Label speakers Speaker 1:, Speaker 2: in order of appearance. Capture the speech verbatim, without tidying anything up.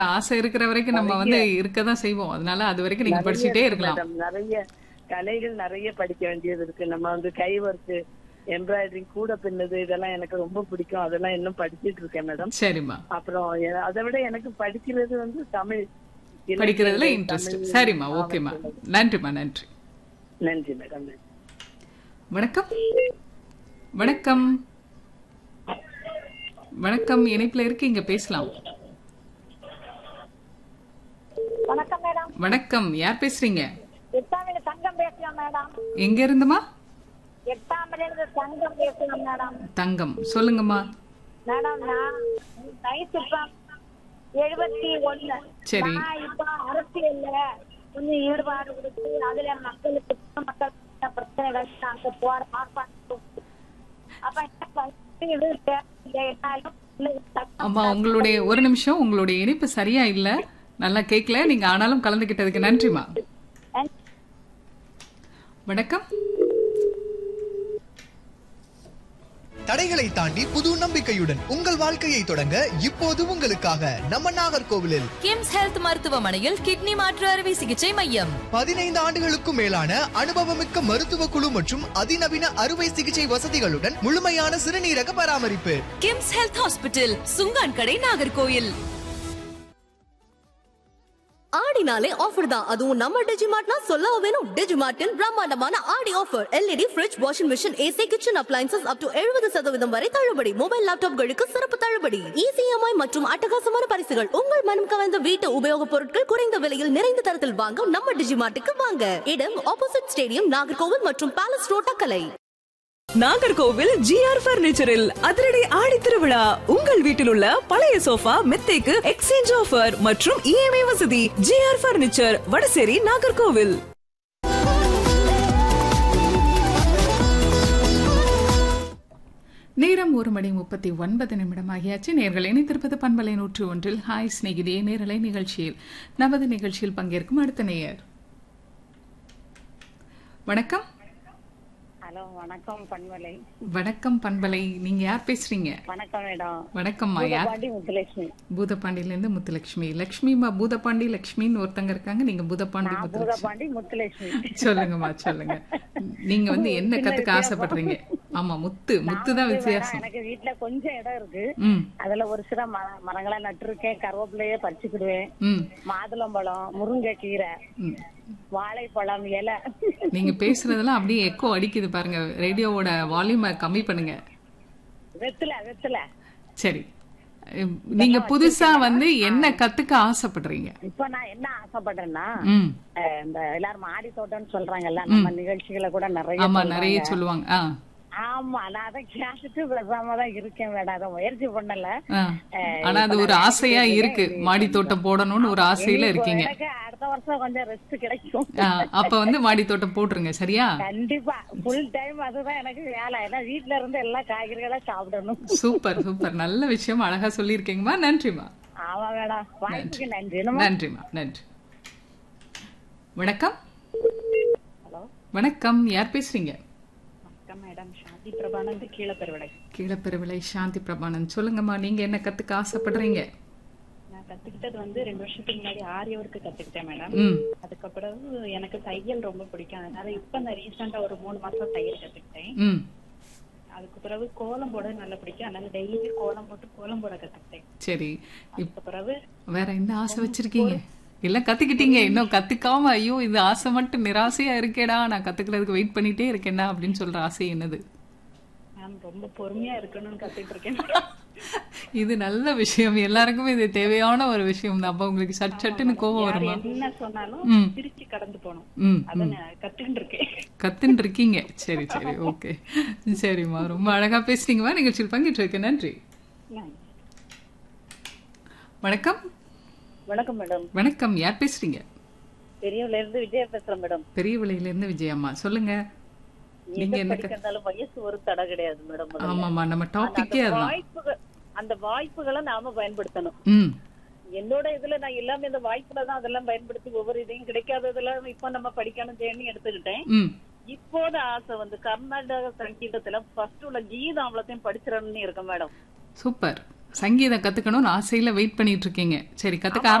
Speaker 1: ஆசை இருக்கிற வரைக்கும் நம்ம வந்து
Speaker 2: நிறைய
Speaker 1: இருக்கதான் செய்வோம். அதனால அது வரைக்கும் நீங்க
Speaker 2: நிறைய
Speaker 1: படிச்சுட்டே
Speaker 2: இருக்கு
Speaker 1: இருக்கலாம்.
Speaker 2: மேடம். நிறைய கலைகள் நிறைய படிக்க வேண்டியது இருக்கு. நம்ம வந்து கை ஒர்க், எம்ப்ராய்டரிங், கூட பின்னது இதெல்லாம் எனக்கு ரொம்ப பிடிக்கும். அதெல்லாம் இன்னும் படிச்சிட்டு இருக்கேன் மேடம்.
Speaker 1: சரிம்மா.
Speaker 2: அப்புறம் எ- அதை விட எனக்கு படிக்கிறது வந்து தமிழ்
Speaker 1: படிக்கிறதுல
Speaker 2: இலக்கியங்கள்,
Speaker 1: இன்ட்ரெஸ்ட்.
Speaker 2: தமிழ்.
Speaker 1: சரிம்மா,
Speaker 2: ஆமா
Speaker 1: ஓகேம்மா.
Speaker 2: மேடம்.
Speaker 1: நன்றிம்மா, நன்றி.
Speaker 2: நன்றி மேடம்.
Speaker 1: வணக்கம். வணக்கம். வணக்கம். இணைப்புல இருக்கீங்க, பேசலாம்.
Speaker 3: வணக்கம் மேடம்.
Speaker 1: வணக்கம். யார் பேசுறீங்க?
Speaker 3: எட்டாம் மணி தங்கம் பேசலாம் மேடம்.
Speaker 1: எங்க இருந்துமா?
Speaker 3: எட்டாம் மணிலிருந்து தங்கம் பேசலாம் மேடம்.
Speaker 1: தங்கம், சொல்லுங்கம்மா.
Speaker 3: மேடம் நான் வயசு இப்ப எழுபத்தி ஒண்ணு.
Speaker 1: சரி.
Speaker 3: நான் இப்ப அரசியல்ல கொஞ்சம் ஈடுபாடு கொடுத்து அதுல மக்களுக்கு மக்கள் பிரச்சனைகள் அங்க போற ஆர்ப்பாட்டம் அப்ப என்ன இது தேவையில்லை, என்னாலும்
Speaker 1: அம்மா, உங்களுடைய ஒரு நிமிஷம், உங்களுடைய இணைப்பு சரியா இல்ல, நல்லா கேட்கல. நீங்க ஆனாலும் கலந்துகிட்டதுக்கு நன்றிமா. வணக்கம்.
Speaker 4: தடைகளை தாண்டி புது நம்பிக்கையுடன் உங்கள் வாழ்க்கையை தொடங்க இப்போது உங்களுக்காக நம்ம நாகர்கோவிலில்
Speaker 5: கிம்ஸ் ஹெல்த் மருத்துவமனையில் கிட்னி மாற்று அறுவை சிகிச்சை மையம்.
Speaker 4: பதினைந்து ஆண்டுகளுக்கும் மேலான அனுபவமிக்க மருத்துவ குழு மற்றும் அதிநவீன அறுவை சிகிச்சை வசதிகளுடன் முழுமையான சிறுநீரக பராமரிப்பு.
Speaker 5: கிம்ஸ் ஹெல்த் ஹாஸ்பிட்டல், சுங்கான் கடை, நாகர்கோயில்.
Speaker 6: ஆடினாலே ஆஃபர் தான், அதுவும் நம்ம டிஜிமார்ட்னா சொல்லவா வேணும். டிஜிமார்ட்டில் பிரம்மாண்டமான ஆடி offer. LED fridge, washing machine, AC, kitchen appliances up to எழுபது சதவீதம் வரை தள்ளுபடி. மொபைல் லேப்டாப்களுக்கு சிறப்பு தள்ளுபடி. இசிஎம்ஐ மற்றும் அட்டகாசமான பரிசுகள். உங்கள் மனம் கவர்ந்த வீட்டு உபயோகப் பொருட்கள் குறைந்த விலையில் நிறைந்த தரத்தில் வாங்க நம்ம டிஜிமார்ட்டுக்கு வாங்க. இடம் ஆப்போசிட் ஸ்டேடியம், நாகர்கோவில் மற்றும் பேலஸ் ரோட், டக்கலை.
Speaker 7: நாகர்கோவில் ஜிஆர் பர்னிச்சரில் அதிரடி ஆடி திருவிழா. உங்கள் வீட்டில் உள்ள பழைய சோஃபா, மெத்தைக்கு எக்ஸ்சேஞ்ச் ஆஃபர் மற்றும் இஎம்ஐ வசதி. GR furniture, Vadasery, Nagercoil.
Speaker 1: நேரம் ஒரு மணி முப்பத்தி ஒன்பது நிமிடம் ஆகியாச்சு. நேர்கள் இணைத்திருப்பது பண்பலை நூற்று ஒன்றில் ஹாய் ஸ்நேகிதியே நேரலை நிகழ்ச்சியில். நமது நிகழ்ச்சியில் பங்கேற்கும் அடுத்த நேயர். வணக்கம்.
Speaker 3: ஹலோ, வணக்கம் பண்பலை.
Speaker 1: வணக்கம் பண்பலை. நீங்க யார் பேசுறீங்க?
Speaker 3: வணக்கம் மேடம்.
Speaker 1: வணக்கம்மா. யார்?
Speaker 3: பாண்டி முத்துலட்சுமி.
Speaker 1: பூதப்பாண்டியில இருந்து முத்துலட்சுமி. லட்சுமிமா, பூதப்பாண்டி லட்சுமின்னு ஒருத்தங்க இருக்காங்க, நீங்க பூதப்பாண்டி முத்துலட்சுமி.
Speaker 3: பூதபாண்டி முத்துலட்சுமி.
Speaker 1: சொல்லுங்கம்மா, சொல்லுங்க. நீங்க வந்து என்ன கத்துக்க ஆசைப்படுறீங்க? ஆமா, முத்து முத்து தான் வித்தியாசம்.
Speaker 3: எனக்கு வீட்டுல கொஞ்சம் இடம் இருக்கு.
Speaker 1: ம்
Speaker 3: அதுல ஒரு சில மர- மரங்களா நட்டுருக்கேன். கருவேப்பிலையே பறிச்சுக்கிடுவேன்.
Speaker 1: ம்
Speaker 3: மாதுளம்பழம், முருங்கை கீரை,
Speaker 1: ம்.
Speaker 3: வாழைப்பழம், இலை.
Speaker 1: நீங்க பேசுறதெல்லாம் அப்படியே எக்கோ அடிக்குது பாருங்க. ரேடியோவோட வால்யூமை கம்மி பண்ணுங்க.
Speaker 3: வெத்தல வெத்தல.
Speaker 1: சரி, நீங்க புதுசா வந்து என்ன கத்துக்க ஆசைப்படுறீங்க?
Speaker 3: இப்ப நான் என்ன ஆசைப்படுறேன்னா,
Speaker 1: ம்
Speaker 3: அஹ், இந்த எல்லாரும் மாடி தோட்டம்னு சொல்றாங்கல்ல, நம்ம நிகழ்ச்சிகளை கூட நிறைய
Speaker 1: ஆமா,
Speaker 3: சொல்றாங்க.
Speaker 1: நிறைய சொல்லுவாங்க. ஆ
Speaker 3: ஆமா, நான் அதை கேட்டுட்டு பேசாம தான் இருக்கேன் மேடம். அதை முயற்சி பண்ணல.
Speaker 1: ஆ.
Speaker 3: அஹ்,
Speaker 1: ஆனா அது
Speaker 3: இப்ப
Speaker 1: ஒரு
Speaker 3: நான்
Speaker 1: ஆசையா
Speaker 3: கேட்டுட்டு
Speaker 1: இருக்கு,
Speaker 3: இருக்கேன்.
Speaker 1: மாடி தோட்டம் போடணும்னு ஒரு ஆசையில
Speaker 3: இப்போ
Speaker 1: இருக்கீங்க.
Speaker 3: எனக்கு அடுத்த வருஷம் கொஞ்சம் ரெஸ்ட் கிடைக்கும்.
Speaker 1: ஆ, அப்ப வந்து மாடி தோட்டம் போட்டுருங்க, சரியா?
Speaker 3: கண்டிப்பா ஃபுல் டைம் அதுதான் எனக்கு வேலை. ஏன்னா வீட்டுல இருந்து எல்லா காய்கறிகளா சாப்பிடணும்.
Speaker 1: சூப்பர் சூப்பர், நல்ல விஷயம், அழகா சொல்லியிருக்கீங்கம்மா. நன்றிமா.
Speaker 3: ஆமா மேடம், வாய்ப்புக்கு நன்றி.
Speaker 1: நன்றிமா, நன்றி. வணக்கம்.
Speaker 3: ஹலோ,
Speaker 1: வணக்கம். யார் பேசுறீங்க?
Speaker 3: வணக்கம் மேடம். சாந்தி பிரபானந்த், கீழப்பெருவிடை.
Speaker 1: கீழப்பெருவிலை சாந்தி பிரபானந்த். சொல்லுங்கம்மா, நீங்க என்ன கத்துக்க ஆசைப்படுறீங்க?
Speaker 8: நான் கத்துக்கிட்டது வந்து ரெண்டு வருஷத்துக்கு முன்னாடி ஆரி ஒர்க் கத்துக்கிட்டேன் மேடம்.
Speaker 1: ம்
Speaker 8: அதுக்கப்புறம் எனக்கு தையல் ரொம்ப பிடிக்கும். அதனால இப்ப நான் ரீசெண்டா ஒரு மூணு மாசம் தையல் கத்துக்கிட்டேன்.
Speaker 1: ம்
Speaker 8: அதுக்கு பிறகு கோலம் போட நல்லா பிடிக்கும். அதனால டெய்லி கோலம் போட்டு கோலம் போட கத்துக்கிட்டேன்.
Speaker 1: சரி,
Speaker 8: அதுக்கு பிறகு
Speaker 1: வேற என்ன ஆசை வச்சிருக்கீங்க? எல்லாம் கத்துக்கிட்டீங்க, இன்னும் கத்துக்காம ஐயோ இது ஆசை மட்டும் நிராசையா இருக்கேடா, நான் கத்துக்கிறதுக்கு வெயிட் பண்ணிட்டே இருக்கேன்னா அப்படின்னு சொல்ற ஆசை என்னது?
Speaker 8: நான் ரொம்ப பொறுமையா இருக்கணும்னு கத்துட்டு இருக்கேன்.
Speaker 1: இது நல்ல விஷயம், எல்லாருக்குமே இது தேவையான ஒரு விஷயம் தான். அப்ப உங்களுக்கு சட் சட்டுன்னு கோவம்
Speaker 8: யார்
Speaker 1: வருமா?
Speaker 8: என்ன சொன்னாலும்
Speaker 1: ம்.
Speaker 8: பிரிச்சு கடந்து போகணும்.
Speaker 1: ம்
Speaker 8: அத நான் கத்துக்கிட்டு இருக்கேன்.
Speaker 1: கத்துன்னு இருக்கீங்க. சரி சரி, ஓகே, சரிம்மா, ரொம்ப அழகா பேசுறீங்கம்மா. நிகழ்ச்சியில் பங்கிட்டு இருக்கேன், நன்றி. வணக்கம்.
Speaker 3: வணக்கம் மேடம்.
Speaker 1: வணக்கம். யார் பேசுறீங்க?
Speaker 3: பெரியவள இருந்து விஜயா பேசுறேன் மேடம்.
Speaker 1: பெரிய விலையில இருந்து விஜயம்மா. சொல்லுங்க, நீங்க என்ன கத்து-
Speaker 3: படிக்கிறதாலும் வயசு ஒரு தடை கிடையாது மேடம்.
Speaker 1: ஆமாமா, நம்ம டாபிக்கே
Speaker 3: அந்த
Speaker 1: அதான்.
Speaker 3: வாய்ப்புகள் அந்த வாய்ப்புகளை நாம பயன்படுத்தணும்.
Speaker 1: ம்
Speaker 3: என்னோட இதுல நான் எல்லாமே இந்த வாய்ப்புல தான் அதெல்லாம் பயன்படுத்தி ஒவ்வொரு இதையும் கிடைக்காததெல்லாம் இப்ப நம்ம படிக்கணும் தேடி எடுத்துக்கிட்டேன்.
Speaker 1: ம்
Speaker 3: இப்போத ஆசை வந்து கர்நாடக சங்கீதத்துல ஃபர்ஸ்ட் உள்ள கீதம் அவ்வளத்தையும் படிச்சிடணும்னு இருக்கேன் மேடம்.
Speaker 1: சூப்பர். சங்கீதம் கத்துக்கணும்னு ஆசையில வெயிட் பண்ணிட்டு இருக்கீங்க. சரி, கத்துக்க